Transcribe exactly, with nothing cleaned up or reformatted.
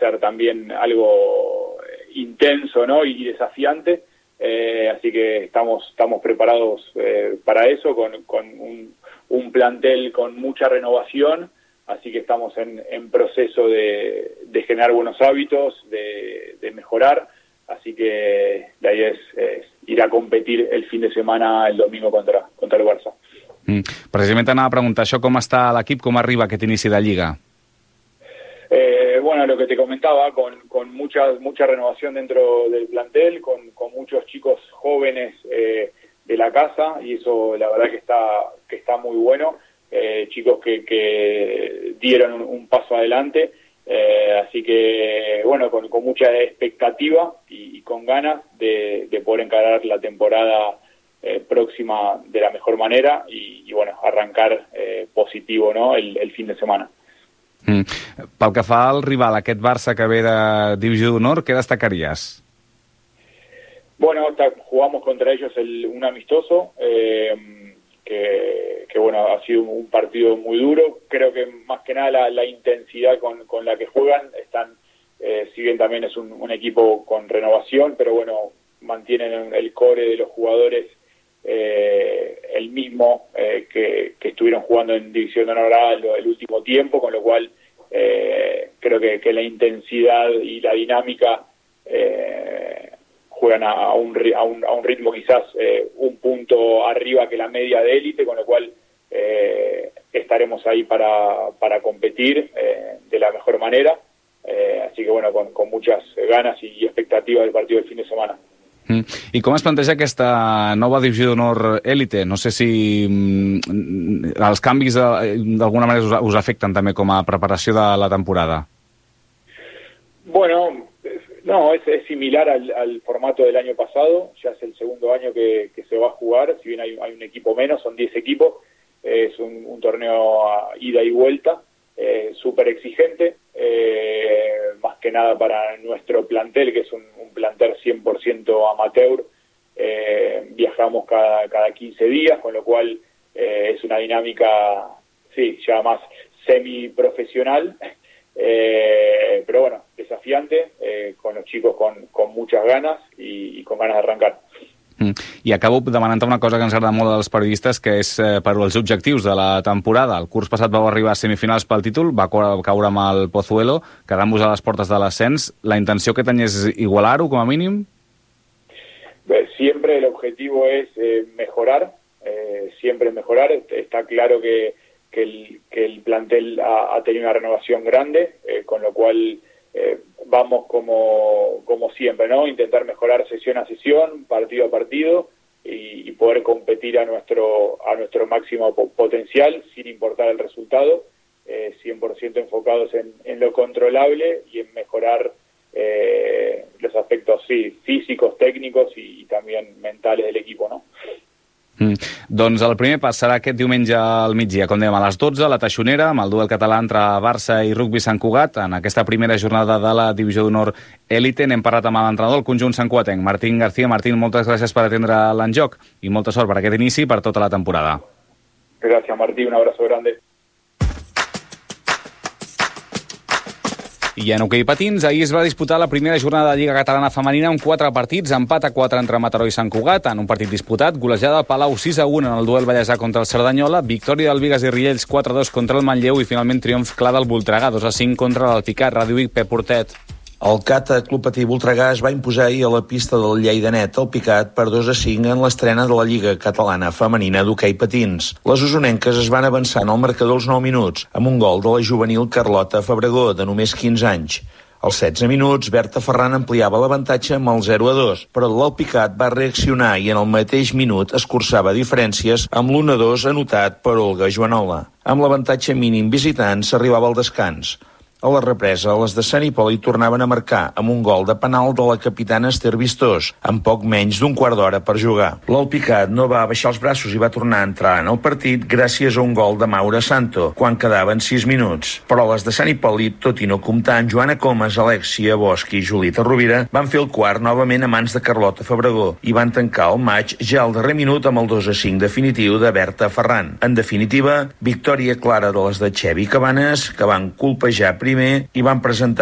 ser también algo intenso, ¿no? Y desafiante. Eh, así que estamos estamos preparados eh, para eso, con, con un, un plantel con mucha renovación, así que estamos en, en proceso de, de generar buenos hábitos, de, de mejorar, así que la idea es, es ir a competir el fin de semana, el domingo, contra, contra el Barça. Mm. Precisament anava a preguntar això, com està l'equip, com arriba aquest inici de Lliga? Eh, bueno, lo que te comentaba, con, con mucha mucha renovación dentro del plantel, con, con muchos chicos jóvenes eh, de la casa, y eso la verdad que está que está muy bueno, eh, chicos que, que dieron un, un paso adelante, eh, así que bueno, con, con mucha expectativa y, y con ganas de, de poder encarar la temporada eh, próxima de la mejor manera y, y bueno, arrancar eh, positivo, ¿no? el, el fin de semana. Mm. Pel que fa al rival, aquest Barça que ve de Divisió d'Honor, què destacaries? Bueno, está, jugamos contra ellos el, un amistoso, eh, que, que bueno, ha sido un partido muy duro. Creo que más que nada la, la intensidad con, con la que juegan, están, eh, si bien también es un, un equipo con renovación, pero bueno, mantienen el core de los jugadores Eh, el mismo eh, que, que estuvieron jugando en División de Honor A el, el último tiempo, con lo cual eh, creo que, que la intensidad y la dinámica eh, juegan a, a, un, a, un, a un ritmo quizás eh, un punto arriba que la media de élite, con lo cual eh, estaremos ahí para, para competir eh, de la mejor manera, eh, así que bueno, con, con muchas ganas y expectativas del partido del fin de semana. Mm. I com es planteja aquesta nova divisió d'honor élite? No sé si mm, els canvis d'alguna manera us, us afecten també com a preparació de la temporada. Bueno, no, es, es similar al, al formato del año pasado, ya es el segundo año que, que se va a jugar, si bien hay, hay un equipo menos, son diez equipos, eh, es un, un torneo a ida y vuelta, eh, súper exigente, eh, más que nada para nuestro plantel, que es un, un plantel cien por ciento amateur. Eh, viajamos cada, cada quince días, con lo cual eh, es una dinámica, sí, ya más semi-profesional, eh, pero bueno, desafiante, eh, con los chicos con, con muchas ganas y, y con ganas de arrancar. Mm. I acabo demanant una cosa que ens agrada molt dels periodistes, que és eh, per als objectius de la temporada. El curs passat vau arribar a semifinals pel títol, va caure amb el Pozuelo, quedant-vos a les portes de l'ascens. La intenció que tenies és igualar-ho, com a mínim? Siempre el objetivo es eh, mejorar, eh, siempre mejorar. Está claro que, que, el, que el plantel ha, ha tenido una renovación grande, eh, con lo cual eh, vamos como, como siempre, ¿no? Intentar mejorar sesión a sesión, partido a partido, y, y poder competir a nuestro a nuestro máximo potencial sin importar el resultado, eh, cien por ciento enfocados en, en lo controlable y en mejorar eh, los aspectos sí, físicos, técnicos y, y también mentales del equipo, ¿no? Mm. Doncs el primer pas serà aquest diumenge al migdia, com dèiem, a les dotze, a la Taixonera, amb el duel català entre Barça i Rugbi Sant Cugat, en aquesta primera jornada de la Divisió d'Honor Élite. N'hem parlat amb l'entrenador del conjunt santcugatenc, Martín García. Martín, moltes gràcies per atendre l'enjoc i molta sort per aquest inici i per tota la temporada. Gràcies, Martí, un abrazo grande. I en hoquei patins, ahir es va disputar la primera jornada de Lliga Catalana Femenina amb quatre partits, empat a quatre entre Mataró i Sant Cugat, en un partit disputat, golejada de Palau sis a un en el duel ballesà contra el Cerdanyola, victòria del Bigues i Riells quatre a dos contra el Manlleu i finalment triomf clar del Voltregà dos a cinc contra l'Alpicat. Ràdio Vic, Pep Portet. El Cata Club Patí Voltregà es va imposar ahir a la pista del Lleidanet al Picat per dos a cinc en l'estrena de la Lliga Catalana Femenina d'hoquei patins. Les usonenques es van avançar en el marcador als nou minuts amb un gol de la juvenil Carlota Fabregó, de només quinze anys. Als setze minuts, Berta Ferran ampliava l'avantatge amb el zero a dos, però l'Alpicat va reaccionar i en el mateix minut escurçava diferències amb l'u a dos anotat per Olga Joanola. Amb l'avantatge mínim visitant s'arribava al descans. A la represa, les de Sant Hipòlit tornaven a marcar amb un gol de penal de la capitana Esther Vistós, amb poc menys d'un quart d'hora per jugar. L'Alpicat no va baixar els braços i va tornar a entrar en el partit gràcies a un gol de Maura Santo, quan quedaven sis minuts. Però les de Sant Hipòlit, tot i no comptar amb Joana Comas, Alexia Bosch i Julita Rovira, van fer el quart novament a mans de Carlota Fabregó i van tancar el maig ja al darrer minut amb el dos a cinc definitiu de Berta Ferran. En definitiva, victòria clara de les de Xevi Cabanes, que van colpejar primer i van presentar